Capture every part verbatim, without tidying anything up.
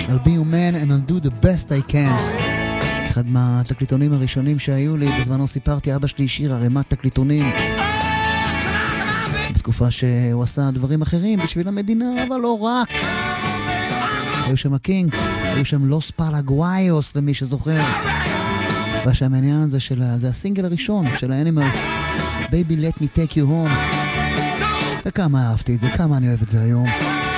I'll be your man and I'll do the best I can. אחד מהתקליטונים הראשונים שהיו לי, בזמנו סיפרתי, אבא שלי השאיר ערימת תקליטונים בתקופה שהוא עשה דברים אחרים בשביל המדינה, אבל לא רק. היו שם הקינגס, היו שם לוס פלגוויוס, למי שזוכר. והשם העניין הזה של, זה הסינגל הראשון של האנימלס, Baby Let Me Take You Home. וכמה אהבתי את זה, כמה אני אוהב את זה היום.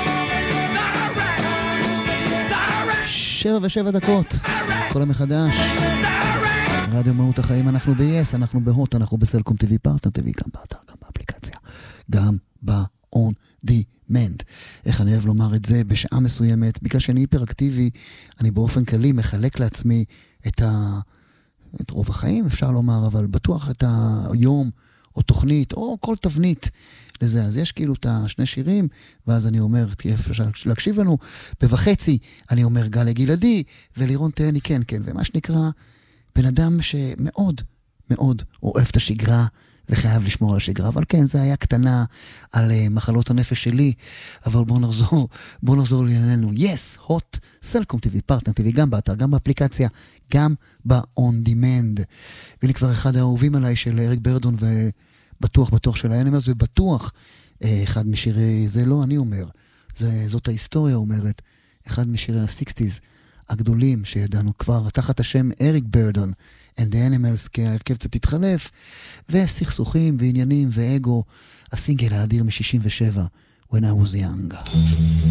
שבע ושבע דקות, כל המחדש. רדיו מהות החיים, אנחנו ב-yes, אנחנו בהוט, אנחנו בסלקום טי וי, פרטנר טי וי, גם באתר, גם באפליקציה, גם ב-on demand. איך אני אוהב לומר את זה בשעה מסוימת, בגלל שאני היפראקטיבי, אני באופן כללי מחלק לעצמי את, ה... את רוב החיים, אפשר לומר, אבל בטוח את היום, או תוכנית, או כל תבנית לזה. אז יש כאילו את השני שירים, ואז אני אומר, תהיה אפשר להקשיב לנו, בוחצי, אני אומר גלי גלעדי, ולירון תהני כן כן, ומה שנקרא, בן אדם שמאוד מאוד אוהב את השגרה, וחייב לשמור על השגרה, אבל כן, זה היה קטנה על uh, מחלות הנפש שלי, אבל בואו נחזור, בואו נחזור לענייננו. Yes, hot, סלקום טי וי, פרטנר טי וי, גם באתר, גם באפליקציה, גם ב-on demand. והנה כבר אחד האהובים עליי של אריק ברדון, ובטוח, בטוח של האנימלס, ובטוח uh, אחד משירי, זה לא אני אומר, זה, זאת ההיסטוריה אומרת, אחד משירי ה-שישים הגדולים שידענו כבר, תחת השם אריק ברדון, and the animals, כי ההרכב קצת התחלף, וסכסוכים ועניינים ואגו, הסינגל האדיר מ-שישים ושבע, When I was young.